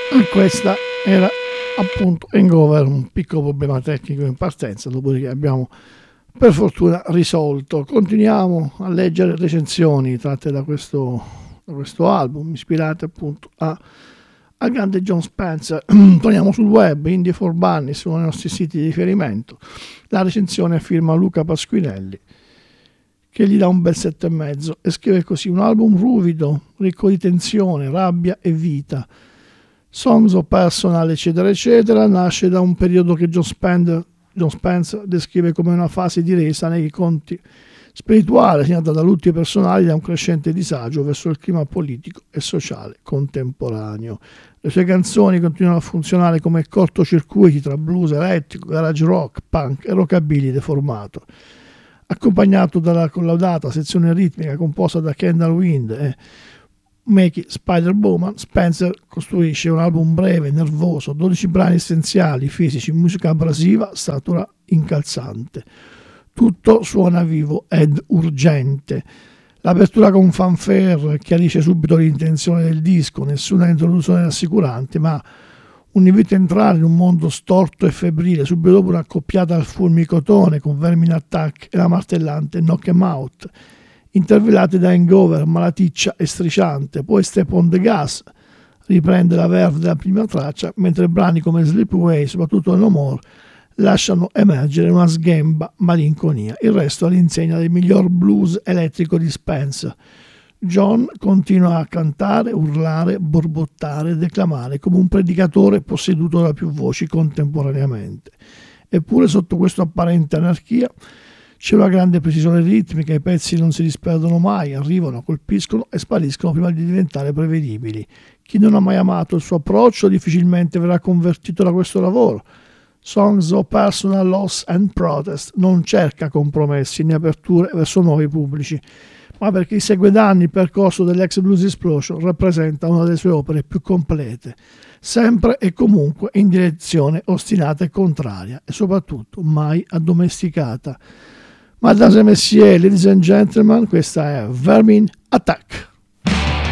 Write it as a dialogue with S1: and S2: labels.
S1: Questa era appunto Hangover, un piccolo problema tecnico in partenza, dopodiché abbiamo per fortuna risolto. Continuiamo a leggere recensioni tratte da questo album, ispirate appunto al grande John Spencer. Torniamo sul web, Indie for Bunnies, uno dei nostri siti di riferimento. La recensione firma Luca Pasquinelli, che gli dà un bel 7,5 e scrive così: un album ruvido, ricco di tensione, rabbia e vita. Songs of Personal eccetera eccetera, nasce da un periodo che John Spencer descrive come una fase di resa nei conti spirituale, segnata da lutti personali e da un crescente disagio verso il clima politico e sociale contemporaneo. Le sue canzoni continuano a funzionare come cortocircuiti tra blues elettrico, garage rock, punk e rockabilly deformato. Accompagnato dalla collaudata sezione ritmica composta da Kendall Wind e Make It Spider-Woman, Spencer costruisce un album breve, nervoso, 12 brani essenziali, fisici, musica abrasiva, statura incalzante. Tutto suona vivo ed urgente. L'apertura con fanfare chiarisce subito l'intenzione del disco, nessuna introduzione rassicurante, ma un invito a entrare in un mondo storto e febbrile, subito dopo un'accoppiata al fulmicotone con Vermin Attack e la martellante Knock 'em Out, intervellate da Hangover, malaticcia e strisciante. Poi Step on the Gas riprende la verve della prima traccia, mentre brani come Sleepaway, soprattutto No More, lasciano emergere una sghemba malinconia. Il resto all'insegna del miglior blues elettrico di Spencer. John continua a cantare, urlare, borbottare, declamare come un predicatore posseduto da più voci contemporaneamente. Eppure sotto questa apparente anarchia c'è una grande precisione ritmica, i pezzi non si disperdono mai, arrivano, colpiscono e spariscono prima di diventare prevedibili. Chi non ha mai amato il suo approccio difficilmente verrà convertito da questo lavoro. Songs of Personal Loss and Protest non cerca compromessi né aperture verso nuovi pubblici, ma per chi segue da anni il percorso dell'ex Blues Explosion rappresenta una delle sue opere più complete, sempre e comunque in direzione ostinata e contraria, e soprattutto mai addomesticata. Madame et Messieurs, ladies and gentlemen, questa è Vermin Attack.